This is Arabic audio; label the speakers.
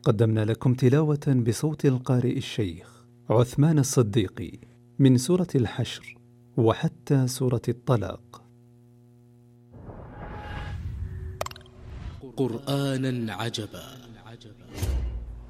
Speaker 1: قدمنا لكم تلاوة بصوت القارئ الشيخ عثمان الصديقي من سورة الحشر وحتى سورة الطلاق.
Speaker 2: قرآنا عجبا